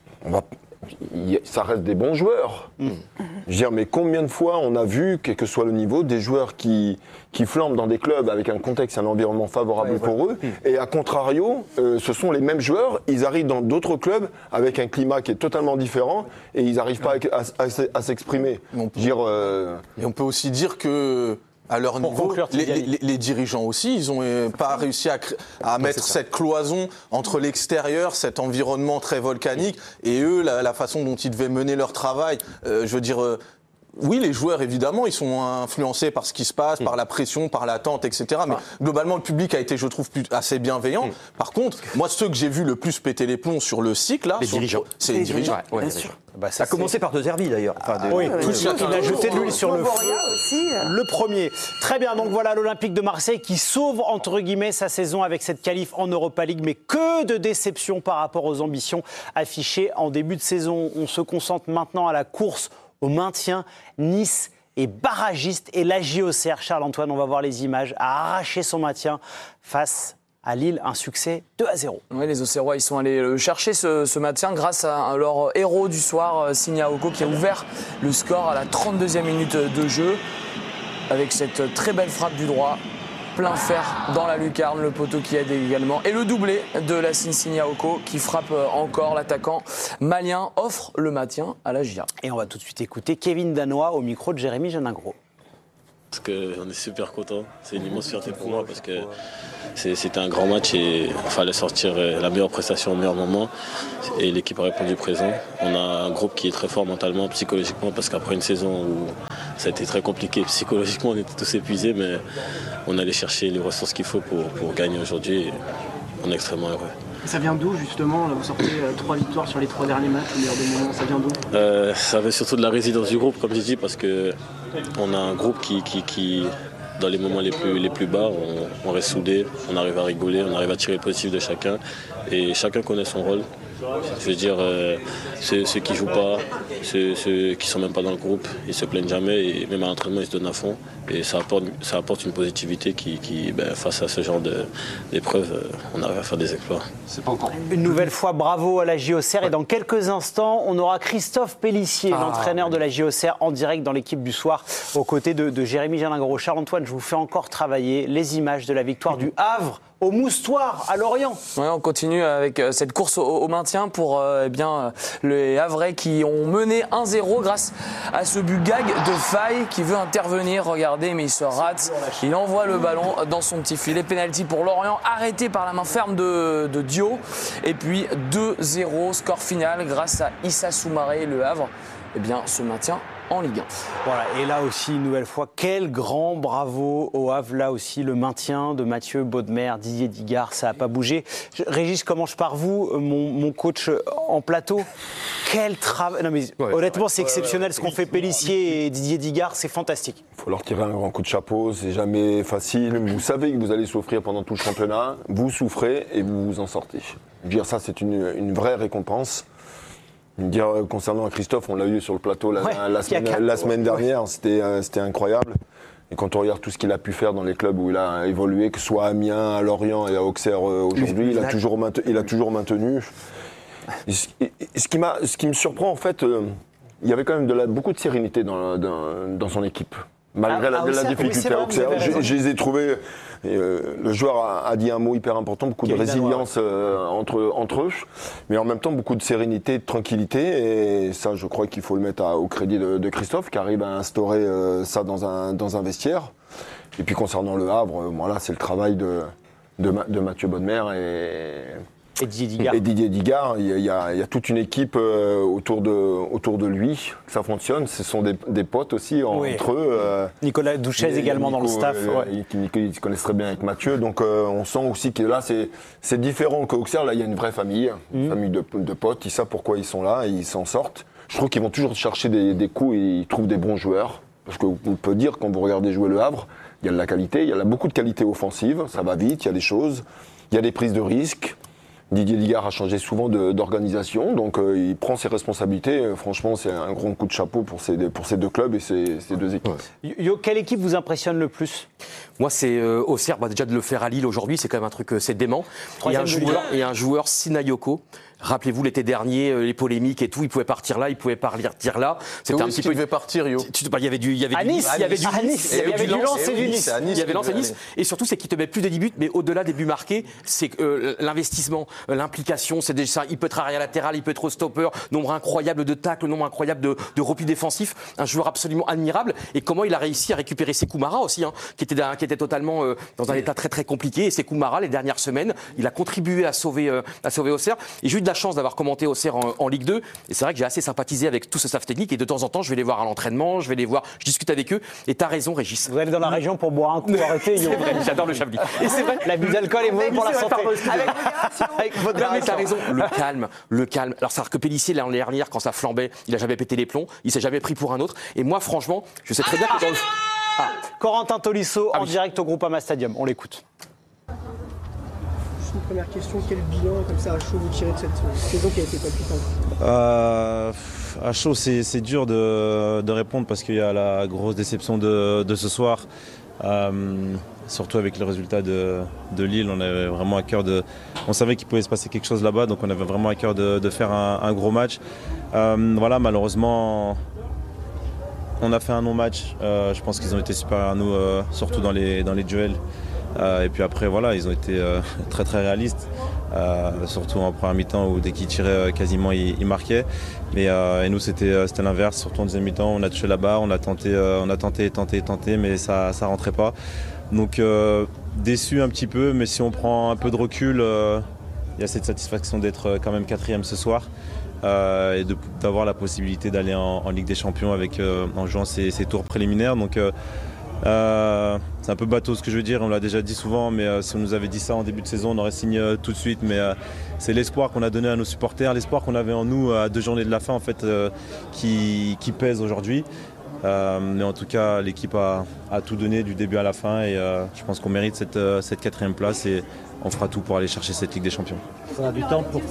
Ça reste des bons joueurs. Je veux dire, mais combien de fois on a vu, quel que soit le niveau, des joueurs qui flambent dans des clubs avec un contexte, un environnement favorable pour eux, et à contrario, ce sont les mêmes joueurs, ils arrivent dans d'autres clubs avec un climat qui est totalement différent, et ils n'arrivent pas à s'exprimer. Et on peut aussi dire que à leur niveau, les dirigeants aussi, ils n'ont pas réussi à mettre cette cloison entre l'extérieur, cet environnement très volcanique, et eux, la façon dont ils devaient mener leur travail. Je veux dire, oui, les joueurs, évidemment, ils sont influencés par ce qui se passe, par la pression, par l'attente, etc. Mais globalement, le public a été, je trouve, assez bienveillant. Par contre, moi, ceux que j'ai vu le plus péter les plombs sur le cycle, là, c'est les dirigeants. Bien sûr. Ça a commencé par De Zerbi d'ailleurs. Oui, tout de suite, il a jeté de l'huile sur le feu. Le premier. Très bien, donc voilà l'Olympique de Marseille qui sauve, entre guillemets, sa saison avec cette qualif en Europa League. Mais que de déception par rapport aux ambitions affichées en début de saison. On se concentre maintenant à la course au maintien. Nice est barragiste et la Auxerre, Charles-Antoine, on va voir les images, a arraché son maintien face à Lille, un succès 2-0. Oui, les Auxerrois, ils sont allés chercher ce maintien grâce à leur héros du soir, Signa Oko, qui a ouvert le score à la 32e minute de jeu avec cette très belle frappe du droit. Plein fer dans la lucarne, le poteau qui aide également. Et le doublé de Lassine Signaoko qui frappe encore. L'attaquant malien offre le maintien à la GIA. Et on va tout de suite écouter Kevin Danois au micro de Jérémy Janingro. Parce qu'on est super content, c'est une immense fierté pour moi parce que c'était un grand match et il fallait sortir la meilleure prestation au meilleur moment et l'équipe a répondu présent. On a un groupe qui est très fort mentalement, psychologiquement parce qu'après une saison où ça a été très compliqué, psychologiquement on était tous épuisés mais on allait chercher les ressources qu'il faut pour gagner aujourd'hui et on est extrêmement heureux. Ça vient d'où justement? Vous sortez 3 victoires sur les 3 derniers matchs au meilleur des moments, ça vient d'où? Ça vient surtout de la résilience du groupe, comme j'ai dit, parce qu'on a un groupe qui dans les moments les plus bas, on reste soudés, on arrive à rigoler, on arrive à tirer le positif de chacun et chacun connaît son rôle. Je veux dire, ceux qui jouent pas, ceux qui sont même pas dans le groupe, ils se plaignent jamais et même à l'entraînement ils se donnent à fond et ça apporte une positivité qui face à ce genre d'épreuves, on arrive à faire des exploits. C'est pas encore. Une nouvelle fois, bravo à la Auxerre et dans quelques instants, on aura Christophe Pélissier, l'entraîneur de la Auxerre, en direct dans l'équipe du soir, aux côtés de Jérémy Janingro. Charles-Antoine, je vous fais encore travailler les images de la victoire du Havre au Moustoir, à Lorient. Ouais, on continue avec cette course au maintien pour les Havrais qui ont mené 1-0 grâce à ce but gag de Faye qui veut intervenir. Regardez, mais il se rate. Il envoie le ballon dans son petit filet. Penalty pour Lorient, arrêté par la main ferme de Dio. Et puis 2-0, score final grâce à Issa Soumaré. Le Havre se maintient en Ligue 1. Voilà, et là aussi, une nouvelle fois, quel grand bravo au Havre. Là aussi, le maintien de Mathieu Baudemer, Didier Digard, ça n'a pas bougé. Régis, je commence par vous, mon coach en plateau. Quel travail. Non, mais honnêtement, c'est exceptionnel ce qu'ont fait Pélissier et Didier Digard, c'est fantastique. Il faut leur tirer un grand coup de chapeau, c'est jamais facile. Vous savez que vous allez souffrir pendant tout le championnat, vous souffrez et vous vous en sortez. Je veux dire, ça, c'est une vraie récompense. Dire, concernant Christophe, on l'a eu sur le plateau la semaine dernière, c'était incroyable. Et quand on regarde tout ce qu'il a pu faire dans les clubs où il a évolué, que ce soit à Amiens, à Lorient et à Auxerre aujourd'hui, il a toujours maintenu. Ce qui me surprend, en fait, il y avait quand même beaucoup de sérénité dans son équipe. Malgré la difficulté à Auxerre, je les ai trouvés. Le joueur a dit un mot hyper important, beaucoup de résilience entre eux, mais en même temps beaucoup de sérénité, de tranquillité. Et ça, je crois qu'il faut le mettre au crédit de Christophe, qui arrive à instaurer ça dans un vestiaire. Et puis concernant le Havre, c'est le travail de Mathieu Baudemer Et Didier Digard, il y a toute une équipe autour de lui. Ça fonctionne. Ce sont des potes aussi entre eux. Nicolas Douchez également dans le staff. Ils se connaissent très bien avec Mathieu. Donc on sent aussi que là, c'est différent qu'Auxerre. Là, il y a une vraie famille, une famille de potes. Ils savent pourquoi ils sont là et ils s'en sortent. Je trouve qu'ils vont toujours chercher des coups et ils trouvent des bons joueurs. Parce qu'on peut dire, quand vous regardez jouer Le Havre, il y a de la qualité. Il y a beaucoup de qualité offensive. Ça va vite, il y a des choses. Il y a des prises de risques. Didier Digard a changé souvent d'organisation, donc il prend ses responsabilités. Franchement, c'est un grand coup de chapeau pour ces deux clubs et ces deux équipes. Yo, quelle équipe vous impressionne le plus ? Moi, c'est Auxerre. Déjà de le faire à Lille aujourd'hui, c'est quand même un truc, c'est dément. Et un joueur, Sinayoko. Rappelez-vous l'été dernier, les polémiques et tout, il pouvait partir là, il pouvait partir là. C'était un petit peu. Il devait partir, Yo. Il y avait du Nice, il y avait du Lens et du Nice. Il y avait Lens et Nice. Et surtout, c'est qu'il te met plus de 10 buts, mais au-delà des buts marqués, c'est l'investissement, l'implication. C'est déjà ça. Il peut être arrière latéral, il peut être stopper. Nombre incroyable de tacles, nombre incroyable de replis défensifs. Un joueur absolument admirable. Et comment il a réussi à récupérer Sékou Mara aussi, qui était totalement dans un état très très compliqué. Et Sékou Mara, les dernières semaines, il a contribué à sauver Auxerre. Et j'ai eu de la chance d'avoir commenté Auxerre en Ligue 2 et c'est vrai que j'ai assez sympathisé avec tout ce staff technique et de temps en temps je vais les voir à l'entraînement, je discute avec eux et t'as raison Régis. Vous allez dans la région pour boire un coup, arrêtez. C'est vrai, j'adore le Chablis. Et c'est vrai, l'abus d'alcool est bon pour la santé. Avec modération. Mais t'as raison, le calme. Alors c'est-à-dire que Pélissier l'année dernière quand ça flambait, il a jamais pété les plombs, il s'est jamais pris pour un autre et moi franchement, je sais très bien que Corentin Tolisso en direct au Groupama Stadium, on l'écoute. Une première question, quel bilan comme ça à chaud vous tirez de cette saison qui a été palpitante ? À chaud, c'est dur de répondre parce qu'il y a la grosse déception de ce soir. Surtout avec le résultat de Lille, on avait vraiment à cœur on savait qu'il pouvait se passer quelque chose là-bas, donc on avait vraiment à cœur de faire un gros match. Malheureusement, on a fait un non-match. Je pense qu'ils ont été supérieurs à nous, surtout dans les duels. Et puis après, ils ont été très très réalistes, surtout en première mi-temps où dès qu'ils tiraient quasiment, ils marquaient. Et nous, c'était l'inverse, surtout en deuxième mi-temps, on a touché la barre, on a tenté, mais ça rentrait pas. Donc déçu un petit peu, mais si on prend un peu de recul, il y a cette satisfaction d'être quand même 4e ce soir. Et d'avoir la possibilité d'aller en Ligue des Champions en jouant ces tours préliminaires. Donc c'est un peu bateau ce que je veux dire, on l'a déjà dit souvent, mais si on nous avait dit ça en début de saison, on aurait signé tout de suite. Mais c'est l'espoir qu'on a donné à nos supporters, l'espoir qu'on avait en nous à 2 journées de la fin en fait, qui pèse aujourd'hui. Mais en tout cas, l'équipe a tout donné du début à la fin et je pense qu'on mérite cette 4e place et on fera tout pour aller chercher cette Ligue des Champions. On a du temps pour...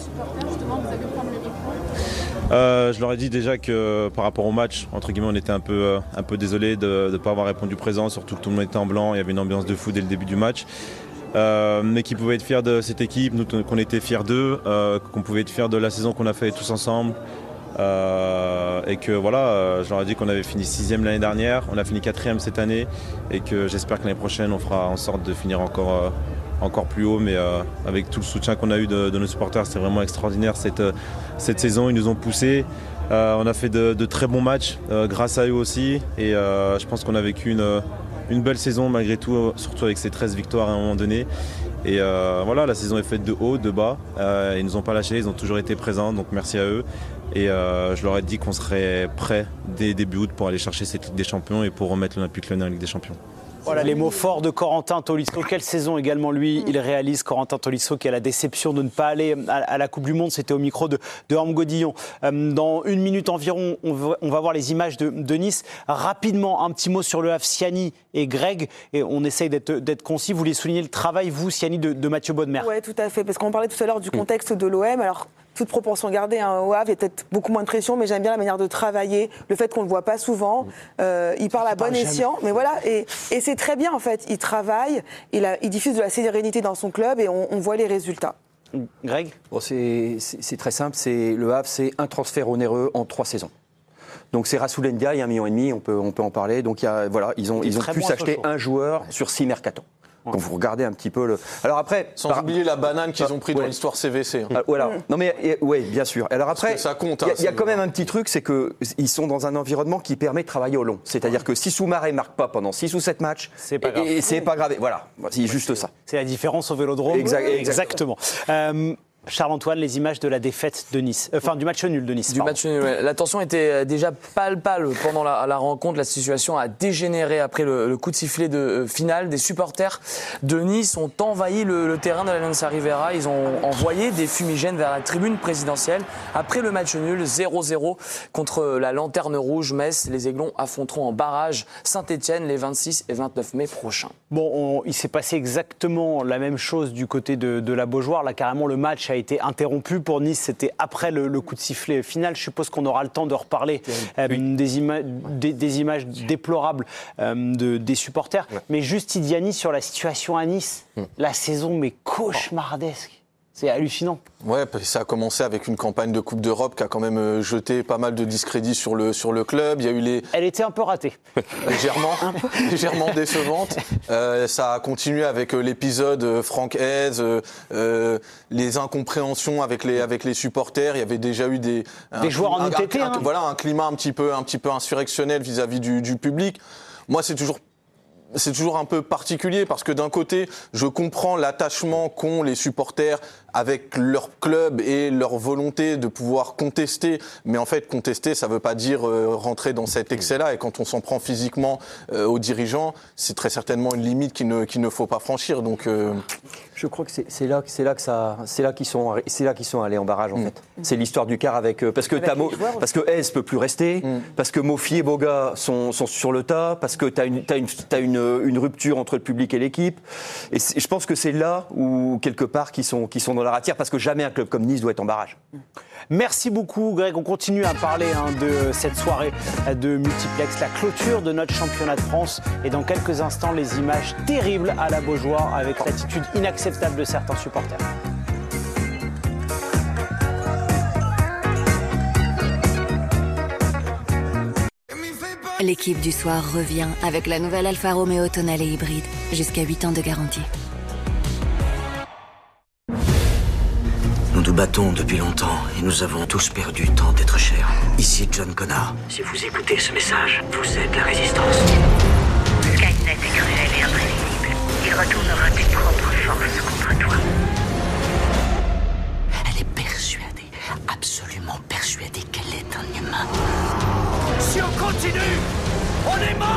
Je leur ai dit déjà que par rapport au match, entre guillemets, on était un peu désolé de ne pas avoir répondu présent, surtout que tout le monde était en blanc, il y avait une ambiance de fou dès le début du match. Mais qu'ils pouvaient être fiers de cette équipe, nous qu'on était fiers d'eux, qu'on pouvait être fiers de la saison qu'on a fait tous ensemble. Et que je leur ai dit qu'on avait fini 6e l'année dernière, on a fini 4e cette année et que j'espère que l'année prochaine on fera en sorte de finir encore plus haut, mais avec tout le soutien qu'on a eu de nos supporters, c'était vraiment extraordinaire cette saison, ils nous ont poussés, on a fait de très bons matchs grâce à eux aussi et je pense qu'on a vécu une belle saison malgré tout, surtout avec ces 13 victoires à un moment donné. Et la saison est faite de haut, de bas, ils ne nous ont pas lâchés, ils ont toujours été présents, donc merci à eux. Et je leur ai dit qu'on serait prêts dès début août pour aller chercher cette Ligue des Champions et pour remettre l'Olympique Lyonnais en Ligue des Champions. Voilà les mots forts de Corentin Tolisso. Quelle saison également lui, il réalise, Corentin Tolisso, qui a la déception de ne pas aller à la Coupe du Monde. C'était au micro de Harm Godillon. Dans 1 minute environ, on va voir les images de Nice. Rapidement, un petit mot sur le Havre, Siani et Greg. Et on essaye d'être concis. Vous voulez souligner le travail, vous, Siani, de Mathieu Bodmer? Oui, tout à fait. Parce qu'on parlait tout à l'heure du contexte de l'OM. Alors, toute proportion gardée, au Havre, il y a peut-être beaucoup moins de pression, mais j'aime bien la manière de travailler, le fait qu'on ne le voit pas souvent. Il parle à bon escient, mais voilà, et c'est très bien en fait. Il travaille, il diffuse de la sérénité dans son club et on voit les résultats. Greg ? C'est très simple, le Havre, c'est un transfert onéreux en 3 saisons. Donc c'est Rassoul Ndiaye, 1,5 million, on peut en parler. Donc ils ont pu s'acheter un joueur sur 6 mercato. Quand vous regardez un petit peu le. Alors après, sans oublier la banane qu'ils ont pris dans l'histoire CVC. Voilà. Non mais oui, bien sûr. Alors après, ça compte. Il y a quand même un petit truc, c'est que ils sont dans un environnement qui permet de travailler au long. C'est-à-dire que si Soumaré marque pas pendant 6 ou 7 matchs, c'est pas grave. Et c'est pas grave. Voilà, c'est juste ça. C'est la différence au Vélodrome. Exactement. Charles-Antoine, les images de la défaite de Nice, du match nul de Nice. Du match nul, ouais. La tension était déjà palpable pendant la rencontre. La situation a dégénéré après le coup de sifflet de finale. Des supporters de Nice ont envahi le terrain de l'Allianz Riviera. Ils ont envoyé des fumigènes vers la tribune présidentielle. Après le match nul, 0-0 contre la Lanterne Rouge Metz. Les Aiglons affronteront en barrage Saint-Etienne les 26 et 29 mai prochains. Bon, il s'est passé exactement la même chose du côté de la Beaujoire. Là, carrément, le match a été interrompu pour Nice. C'était après le coup de sifflet final. Je suppose qu'on aura le temps de reparler des images déplorables des supporters. Ouais. Mais juste, Idiani, sur la situation à Nice, la saison, mais cauchemardesque. C'est hallucinant. Ouais, ça a commencé avec une campagne de Coupe d'Europe qui a quand même jeté pas mal de discrédit sur le club. Il y a eu Elle était un peu ratée. légèrement décevante. Ça a continué avec l'épisode Franck Hez, les incompréhensions avec les supporters. Il y avait déjà eu des joueurs en UTT. Voilà, un climat un petit peu insurrectionnel vis-à-vis du public. Moi, c'est toujours un peu particulier parce que d'un côté, je comprends l'attachement qu'ont les supporters avec leur club et leur volonté de pouvoir contester. Mais en fait, contester, ça ne veut pas dire rentrer dans cet excès-là. Et quand on s'en prend physiquement aux dirigeants, c'est très certainement une limite qu'il ne faut pas franchir. Donc, je crois que c'est là qu'ils sont allés en barrage en fait. C'est l'histoire du quart avec parce que Hez peut plus rester, parce que Mofi et Boga sont sur le tas, parce que t'as une rupture entre le public et l'équipe. Et je pense que c'est là où quelque part qu'ils sont dans la ratière, parce que jamais un club comme Nice doit être en barrage. Merci beaucoup Greg, on continue à parler de cette soirée de multiplex, la clôture de notre championnat de France, et dans quelques instants les images terribles à la Beaujoire avec l'attitude inacceptable de certains supporters. L'équipe du soir revient avec la nouvelle Alfa Romeo Tonale hybride, jusqu'à 8 ans de garantie. Nous nous battons depuis longtemps et nous avons tous perdu tant d'êtres chers. Ici John Connor. Si vous écoutez ce message, vous êtes la résistance. Skynet est cruel et